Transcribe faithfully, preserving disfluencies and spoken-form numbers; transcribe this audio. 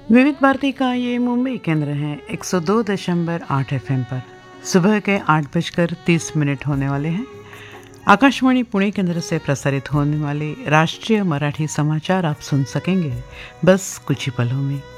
विविध भारती का ये मुंबई केंद्र है एक सौ दो दशमलव आठ एफ एम पर। सुबह के आठ बजकर तीस मिनट होने वाले हैं। आकाशवाणी पुणे केंद्र से प्रसारित होने वाले राष्ट्रीय मराठी समाचार आप सुन सकेंगे बस कुछ ही पलों में।